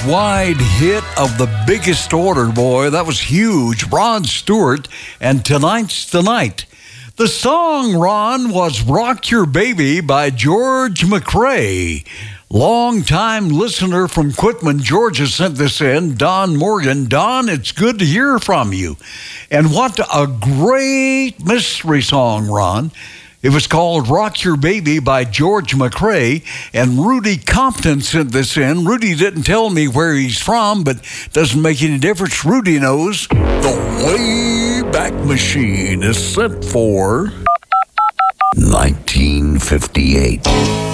worldwide hit of the biggest order, boy. That was huge. Rod Stewart and Tonight's the Night. The song, Ron, was Rock Your Baby by George McRae. Long-time listener from Quitman, Georgia, sent this in. Don Morgan. Don, it's good to hear from you. And what a great mystery song, Ron. It was called Rock Your Baby by George McRae, and Rudy Compton sent this in. Rudy didn't tell me where he's from, but doesn't make any difference. Rudy knows. The Wayback Machine is set for 1958.